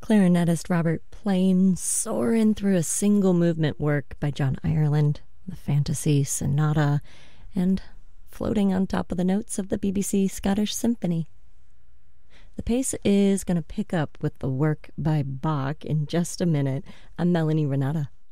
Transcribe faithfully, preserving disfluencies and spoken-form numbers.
Clarinetist Robert Plain soaring through a single movement work by John Ireland, the Fantasy Sonata, and floating on top of the notes of the B B C Scottish Symphony. The pace is going to pick up with the work by Bach in just a minute. I'm Melanie Renata.